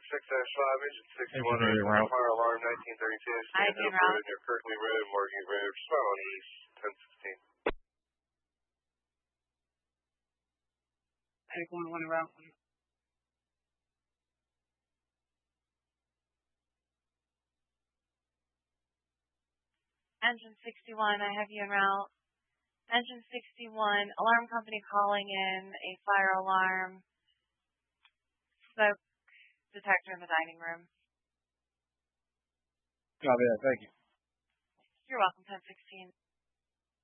6-5, Engine 61, Engineer route. fire alarm 1932, stand Engineer up route. and you're currently red, marking red, smile on east, 1016. Anyone want to route? Engine 61, I have you en route. Engine 61, alarm company calling in a fire alarm. Smoke detector in the dining room. Copy that, thank you. You're welcome, 1016.